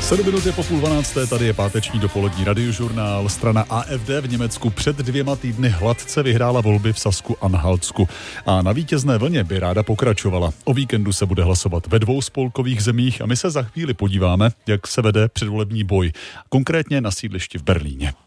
7 minut je po 11:30, tady je páteční dopolední radiožurnál. Strana AfD v Německu před 2 týdny hladce vyhrála volby v Sasku-Anhaltsku a na vítězné vlně by ráda pokračovala. O víkendu se bude hlasovat ve 2 spolkových zemích a my se za chvíli podíváme, jak se vede předvolební boj, konkrétně na sídlišti v Berlíně.